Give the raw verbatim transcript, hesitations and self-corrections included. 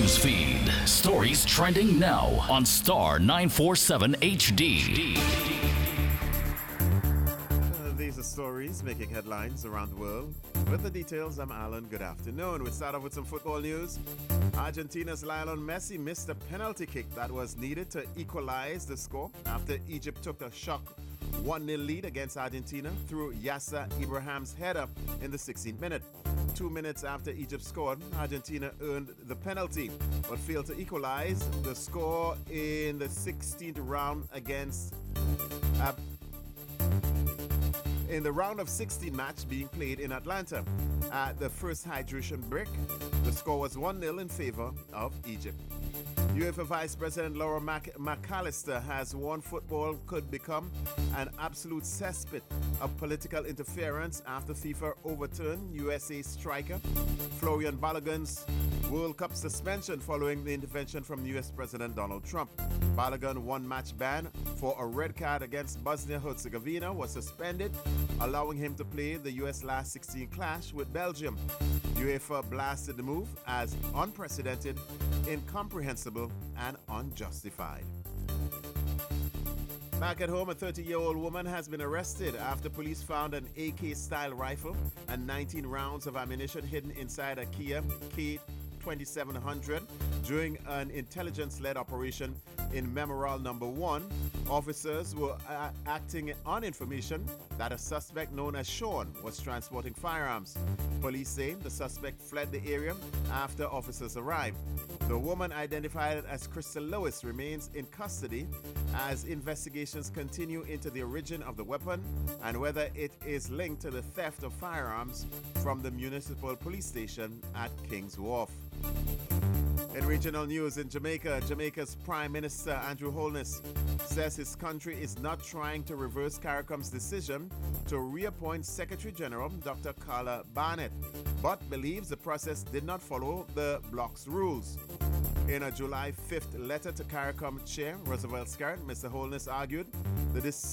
news feed. Stories trending now on Star nine forty-seven H D. Uh, these are stories making headlines around the world. With the details, I'm Alan. Good afternoon. We start off with some football news. Argentina's Lionel Messi missed a penalty kick that was needed to equalize the score after Egypt took a shock one nil lead against Argentina through Yasser Ibrahim's header in the sixteenth minute. Two minutes after Egypt scored, Argentina earned the penalty but failed to equalize the score in the sixteenth round against uh, in the round of sixteen match being played in Atlanta. At the first hydration break, the score was one nil in favor of Egypt. UEFA Vice President Laura Mac- McAllister has warned football could become an absolute cesspit of political interference after FIFA overturned U S A striker Florian Balogun's World Cup suspension following the intervention from U S President Donald Trump. Balogun, one match ban for a red card against Bosnia-Herzegovina, was suspended, allowing him to play the U S last sixteen clash with Belgium. UEFA blasted the move as unprecedented, incomprehensible, and unjustified. Back at home, a thirty-year-old woman has been arrested after police found an A K-style rifle and nineteen rounds of ammunition hidden inside a Kia K twenty-seven hundred during an intelligence-led operation in Memorial Number One. Officers were uh, acting on information that a suspect known as Sean was transporting firearms. Police say the suspect fled the area after officers arrived. The woman, identified as Crystal Lewis, remains in custody as investigations continue into the origin of the weapon and whether it is linked to the theft of firearms from the municipal police station at King's Wharf. In regional news, in Jamaica, Jamaica's Prime Minister Andrew Holness says his country is not trying to reverse CARICOM's decision to reappoint Secretary General Doctor Carla Barnett, but believes the process did not follow the bloc's rules. In a July fifth letter to CARICOM Chair Roosevelt Scarrett, Mister Holness argued the, dis-